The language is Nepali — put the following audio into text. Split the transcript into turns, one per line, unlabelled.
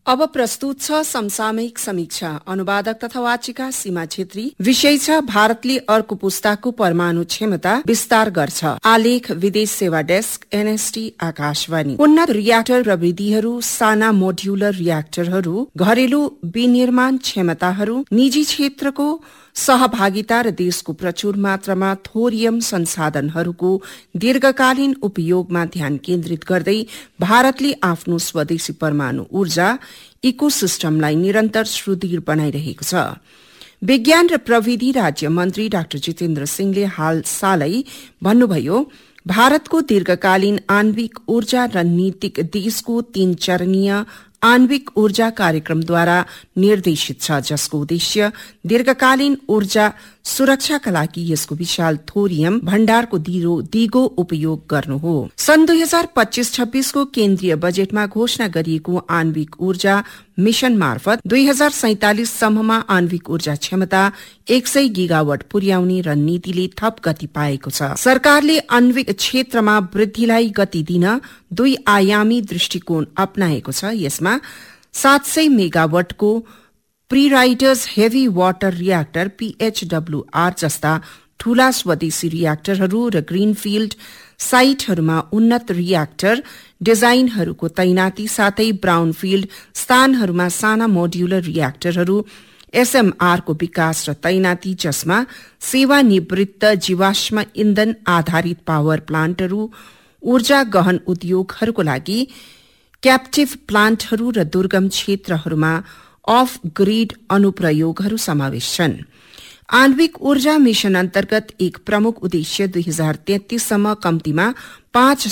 अब प्रस्तुत छ समसामयिक समीक्षा। अनुवादक तथा वाचिका सीमा छेत्री। विषय छ भारतले अर्को पुस्ताको परमाणु क्षमता विस्तार गर्छ। आलेख विदेश सेवा डेस्क, एनएसटी, आकाशवाणी। उन्नत रियाक्टर प्रविधिहरू, साना मोड्युलर रियाक्टरहरू, घरेलु विनिर्माण क्षमताहरू, निजी क्षेत्रको सहभागिता र देशको प्रचुर मात्रामा थोरियम संसाधनहरूको दीर्घकालीन उपयोगमा ध्यान केन्द्रित गर्दै भारतले आफ्नो स्वदेशी परमाणु ऊर्जा इकोसिस्टमलाई निरन्तर सुदृढ बनाइरहेको छ। विज्ञान र प्रविधि राज्य मन्त्री डाक्टर जितेन्द्र सिंहले हाल सालै भन्नुभयो, भारतको दीर्घकालीन आणविक ऊर्जा रणनीतिक देशको 3 चरणीय आणविक ऊर्जा कार्यक्रमद्वारा निर्देशित छ, जसको उद्देश्य दीर्घकालीन ऊर्जा सुरक्षाका लागि यसको विशाल थोरियम भण्डारको दिगो उपयोग गर्नु हो। सन् 2025-26 को केन्द्रीय बजेटमा घोषणा गरिएको आणविक ऊर्जा मिशन मार्फत 2047 सम्ममा आणविक ऊर्जा क्षमता 100 गिगावट पुर्याउने रणनीतिले थप गति पाएको छ। सरकारले आणविक क्षेत्रमा वृद्धिलाई गति दिन 2 आयामी दृष्टिकोण अपनाएको छ। यसमा 700 मेगावटको pre-Riders heavy water reactor PHWR जस्ता ठूला स्वदेशी रियाक्टरहरू र ग्रीनफिल्ड साइटहरूमा उन्नत रियाक्टर डिजाइनहरूको तैनाती साथै ब्राउनफिल्ड स्थानहरूमा साना मोड्युलर रियाक्टरहरू SMR को विकास र तैनाती, जसमा सेवानिवृत्त जीवाश्म इन्धन आधारित पावर प्लान्टहरू, ऊर्जा गहन उद्योगहरूको लागि क्याप्टिभ प्लान्टहरू र दुर्गम क्षेत्रहरूमा अफ ग्रिड अनुप्रयोगहरू समावेश छन्। आणविक ऊर्जा मिशन अन्तर्गत एक प्रमुख उद्देश्य 2033 सम्म कम्तीमा 5